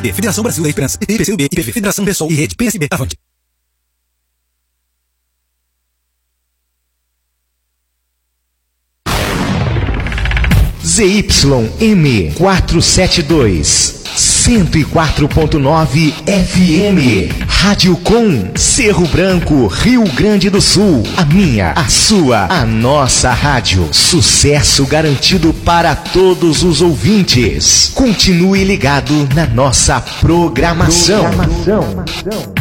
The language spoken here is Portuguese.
Federação Brasil da Esperança. IPCUB, IPV, Federação Pessoal e Rede PSB. Avante. ZYM 472, 104.9 FM. Rádio Com, Cerro Branco, Rio Grande do Sul. A minha, a sua, a nossa rádio. Sucesso garantido para todos os ouvintes. Continue ligado na nossa programação.